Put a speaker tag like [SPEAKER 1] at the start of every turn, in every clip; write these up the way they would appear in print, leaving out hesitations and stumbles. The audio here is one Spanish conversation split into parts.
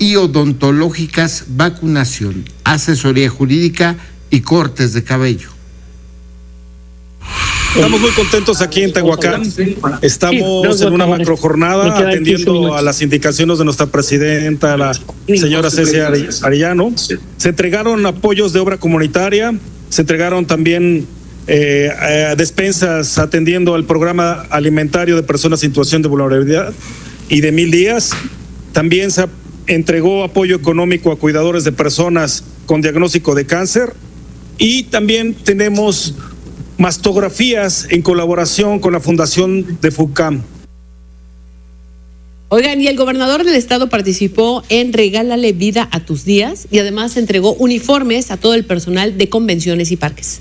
[SPEAKER 1] y odontológicas, vacunación, asesoría jurídica y cortes de cabello.
[SPEAKER 2] Estamos muy contentos aquí en Tehuacán. Estamos en una macrojornada atendiendo a las indicaciones de nuestra presidenta, la señora Cecia Arellano. Se entregaron apoyos de obra comunitaria, se entregaron también despensas atendiendo al programa alimentario de personas en situación de vulnerabilidad y de 1000 días. También se entregó apoyo económico a cuidadores de personas con diagnóstico de cáncer y también tenemos mastografías en colaboración con la Fundación de FUCAM.
[SPEAKER 3] Oigan, y el gobernador del estado participó en Regálale Vida a Tus Días y además entregó uniformes a todo el personal de convenciones y parques.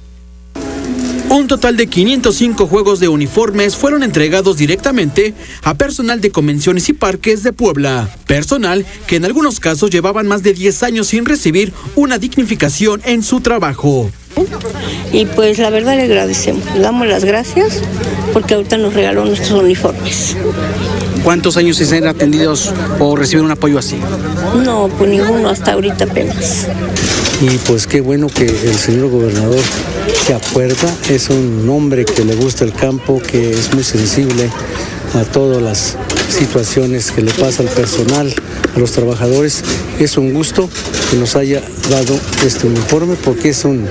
[SPEAKER 4] Un total de 505 juegos de uniformes fueron entregados directamente a personal de convenciones y parques de Puebla. Personal que en algunos casos llevaban más de 10 años sin recibir una dignificación en su trabajo.
[SPEAKER 5] Y pues la verdad le agradecemos, le damos las gracias porque ahorita nos regaló nuestros uniformes.
[SPEAKER 6] ¿Cuántos años se han atendidos o reciben un apoyo así?
[SPEAKER 5] No, pues ninguno, hasta ahorita apenas.
[SPEAKER 7] Y pues qué bueno que el señor gobernador se acuerda, es un hombre que le gusta el campo, que es muy sensible a todas las situaciones que le pasa al personal, a los trabajadores. Es un gusto que nos haya dado este uniforme porque es un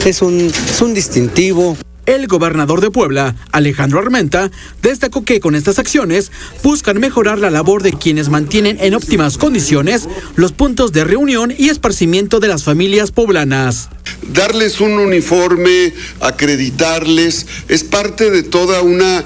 [SPEAKER 7] distintivo.
[SPEAKER 4] El gobernador de Puebla, Alejandro Armenta, destacó que con estas acciones buscan mejorar la labor de quienes mantienen en óptimas condiciones los puntos de reunión y esparcimiento de las familias poblanas.
[SPEAKER 8] Darles un uniforme, acreditarles, es parte de toda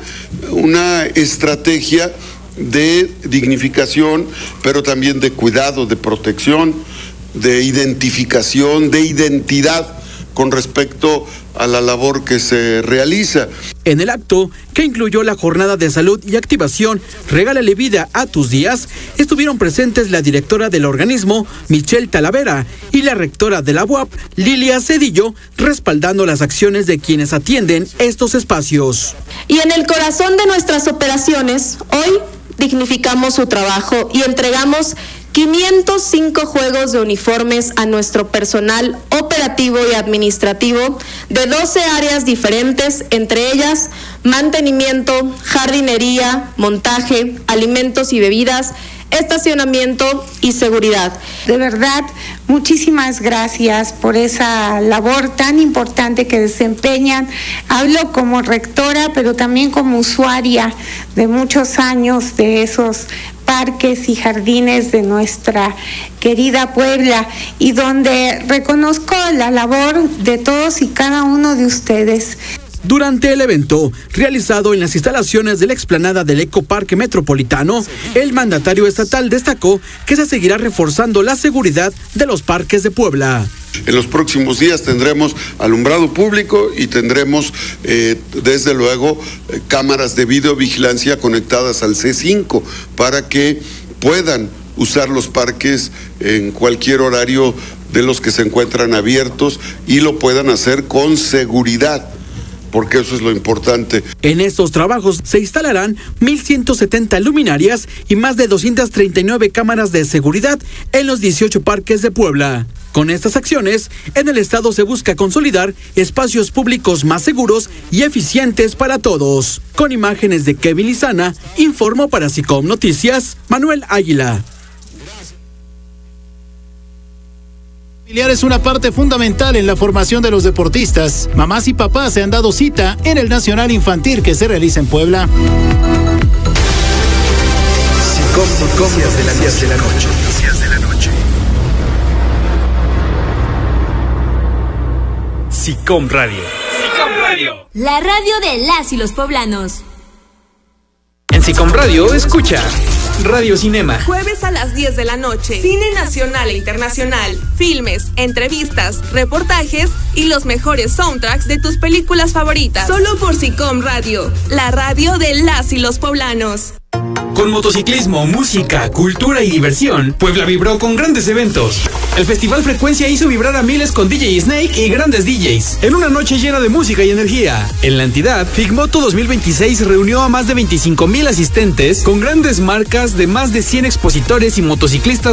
[SPEAKER 8] una estrategia de dignificación, pero también de cuidado, de protección, de identificación, de identidad con respecto a la labor que se realiza.
[SPEAKER 4] En el acto, que incluyó la jornada de salud y activación Regálale Vida a Tus Días, estuvieron presentes la directora del organismo, Michelle Talavera, y la rectora de la UAP, Lilia Cedillo, respaldando las acciones de quienes atienden estos espacios.
[SPEAKER 9] Y en el corazón de nuestras operaciones, hoy dignificamos su trabajo y entregamos 505 juegos de uniformes a nuestro personal operativo y administrativo de 12 áreas diferentes, entre ellas mantenimiento, jardinería, montaje, alimentos y bebidas, estacionamiento y seguridad.
[SPEAKER 10] De verdad, muchísimas gracias por esa labor tan importante que desempeñan. Hablo como rectora, pero también como usuaria de muchos años de esos parques y jardines de nuestra querida Puebla, y donde reconozco la labor de todos y cada uno de ustedes.
[SPEAKER 4] Durante el evento, realizado en las instalaciones de la explanada del Ecoparque Metropolitano, el mandatario estatal destacó que se seguirá reforzando la seguridad de los parques de Puebla.
[SPEAKER 8] En los próximos días tendremos alumbrado público y tendremos, desde luego, cámaras de videovigilancia conectadas al C5 para que puedan usar los parques en cualquier horario de los que se encuentran abiertos y lo puedan hacer con seguridad, porque eso es lo importante.
[SPEAKER 4] En estos trabajos se instalarán 1,170 luminarias y más de 239 cámaras de seguridad en los 18 parques de Puebla. Con estas acciones, en el estado se busca consolidar espacios públicos más seguros y eficientes para todos. Con imágenes de Kevin Lizana, informó para SICOM Noticias, Manuel Águila.
[SPEAKER 11] Familiar es una parte fundamental en la formación de los deportistas. Mamás y papás se han dado cita en el Nacional Infantil que se realiza en Puebla.
[SPEAKER 12] SICOM de las 10 de la noche. SICOM Radio.
[SPEAKER 13] SICOM Radio. La radio de las y los poblanos.
[SPEAKER 12] En SICOM Radio escucha Radio Cinema.
[SPEAKER 14] Jueves a las 10 de la noche. Cine nacional e internacional. Filmes, entrevistas, reportajes y los mejores soundtracks de tus películas favoritas. Solo por SICOM Radio. La radio de las y los poblanos.
[SPEAKER 12] Con motociclismo, música, cultura y diversión, Puebla vibró con grandes eventos. El Festival Frecuencia hizo vibrar a miles con DJ Snake y grandes DJs, en una noche llena de música y energía. En la entidad, Figmoto 2026 reunió a más de 25,000 asistentes, con grandes marcas de más de 100 expositores y motociclistas